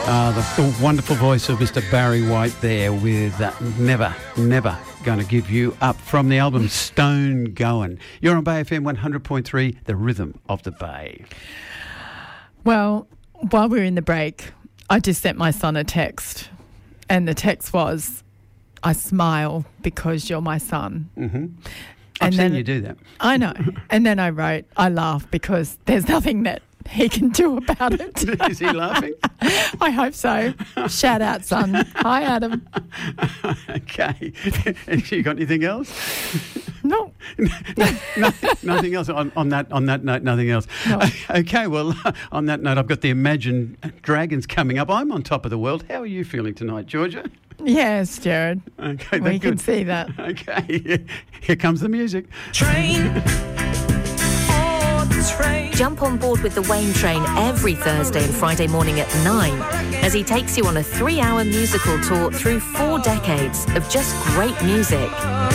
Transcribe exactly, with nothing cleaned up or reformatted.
Uh, the, the wonderful voice of Mister Barry White there with uh, Never, Never Gonna Give You Up from the album Stone Goin'. You're on Bay F M one hundred point three, the rhythm of the Bay. Well, while we were in the break, I just sent my son a text, and the text was, I smile because you're my son. Mm-hmm. I've And seen then, you do that. I know. And then I wrote, I laugh because there's nothing that he can do about it. Is he laughing? I hope so. Shout out, son. Hi, Adam. Okay. Have you got anything else? No. no, no nothing else on, on that on that note, nothing else. No. Okay, well, on that note, I've got the Imagine Dragons coming up. I'm on top of the world. How are you feeling tonight, Georgia? Yes, Jared. Okay, we good. can see that. Okay, here comes the music. Train. Train. Jump on board with the Wayne Train every Thursday and Friday morning at nine as he takes you on a three-hour musical tour through four decades of just great music.